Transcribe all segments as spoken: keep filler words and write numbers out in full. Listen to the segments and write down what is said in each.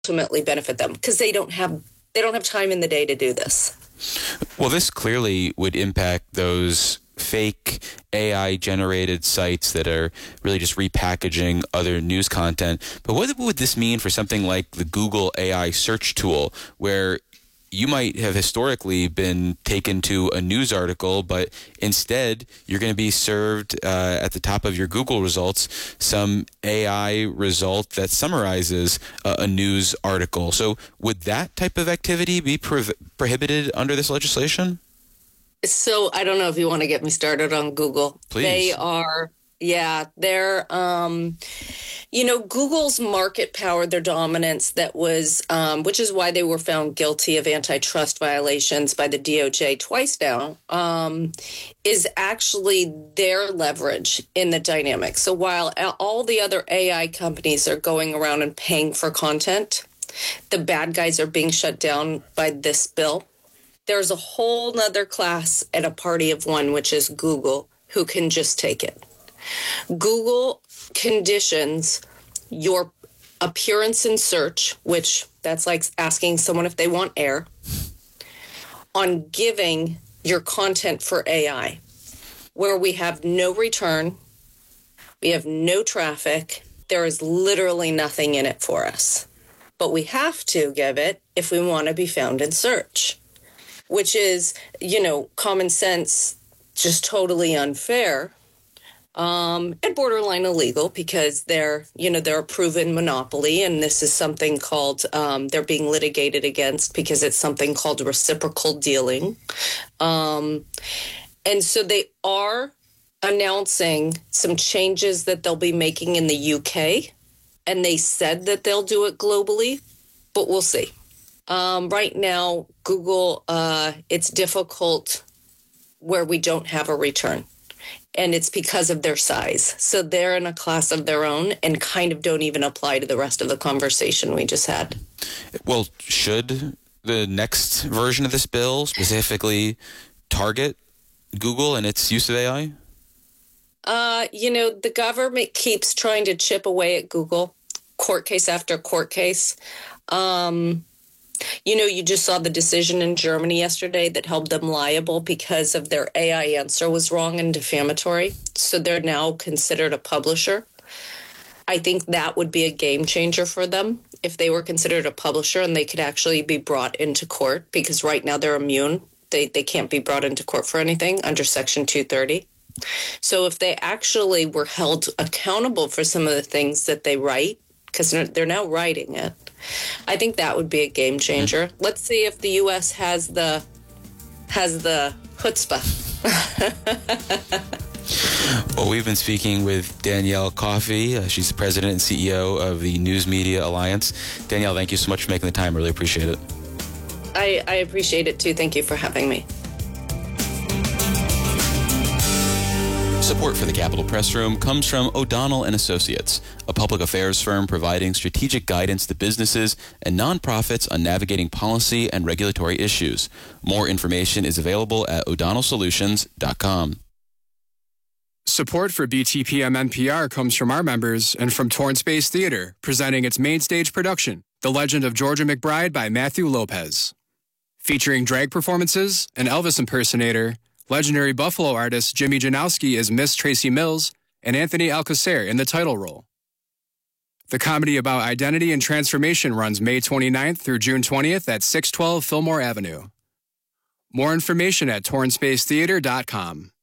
ultimately benefit them because they don't have they don't have time in the day to do this. Well, this clearly would impact those fake A I-generated sites that are really just repackaging other news content. But what would this mean for something like the Google A I search tool, where you might have historically been taken to a news article, but instead you're going to be served uh, at the top of your Google results some A I result that summarizes uh, a news article. So would that type of activity be pro- prohibited under this legislation? So I don't know if you want to get me started on Google. Please. They are, yeah, they're, um, you know, Google's market power, their dominance that was, um, which is why they were found guilty of antitrust violations by the D O J twice now, um, is actually their leverage in the dynamic. So while all the other A I companies are going around and paying for content, the bad guys are being shut down by this bill. There's a whole nother class at a party of one, which is Google, who can just take it. Google conditions your appearance in search, which that's like asking someone if they want air, on giving your content for A I, where we have no return, we have no traffic, there is literally nothing in it for us. But we have to give it if we want to be found in search, which is, you know, common sense, just totally unfair. Um, and borderline illegal because they're, you know, they're a proven monopoly, and this is something called, um, they're being litigated against because it's something called reciprocal dealing. Um, and so they are announcing some changes that they'll be making in the U K, and they said that they'll do it globally, but we'll see. Um, right now, Google, uh, it's difficult where we don't have a return. And it's because of their size. So they're in a class of their own and kind of don't even apply to the rest of the conversation we just had. Well, should the next version of this bill specifically target Google and its use of A I? Uh, you know, the government keeps trying to chip away at Google, court case after court case. Um, You know, you just saw the decision in Germany yesterday that held them liable because of their A I answer was wrong and defamatory. So they're now considered a publisher. I think that would be a game changer for them if they were considered a publisher and they could actually be brought into court, because right now they're immune. They, they can't be brought into court for anything under Section two thirty. So if they actually were held accountable for some of the things that they write, because they're now writing it, I think that would be a game changer. Let's see if the U S has the has the chutzpah. Well, we've been speaking with Danielle Coffey. Uh, she's the president and C E O of the News Media Alliance. Danielle, thank you so much for making the time. Really appreciate it. I, I appreciate it, too. Thank you for having me. Support for the Capitol Press Room comes from O'Donnell and Associates, a public affairs firm providing strategic guidance to businesses and nonprofits on navigating policy and regulatory issues. More information is available at o'donnell solutions dot com. Support for B T P M N P R comes from our members and from Torrance Space Theater, presenting its main stage production, The Legend of Georgia McBride by Matthew Lopez. Featuring drag performances, an Elvis impersonator, legendary Buffalo artist Jimmy Janowski as Miss Tracy Mills, and Anthony Alcocer in the title role. The comedy about identity and transformation runs May twenty-ninth through June twentieth at six twelve Fillmore Avenue. More information at torrance space theater dot com.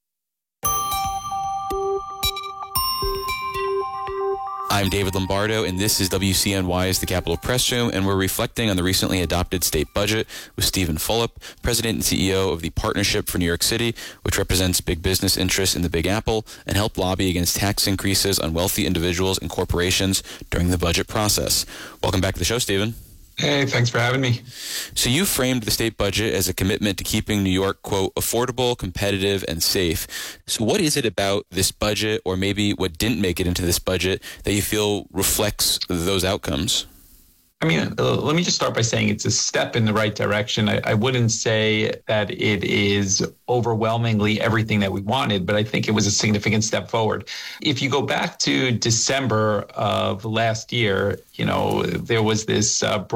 I'm David Lombardo, and this is W C N Y's The Capitol Press Room, and we're reflecting on the recently adopted state budget with Stephen Fulop, President and C E O of the Partnership for New York City, which represents big business interests in the Big Apple and helped lobby against tax increases on wealthy individuals and corporations during the budget process. Welcome back to the show, Stephen. Hey, thanks for having me. So you framed the state budget as a commitment to keeping New York, quote, affordable, competitive, and safe. So what is it about this budget, or maybe what didn't make it into this budget, that you feel reflects those outcomes? I mean, uh, let me just start by saying it's a step in the right direction. I, I wouldn't say that it is overwhelmingly everything that we wanted, but I think it was a significant step forward. If you go back to December of last year, you know, there was this uh,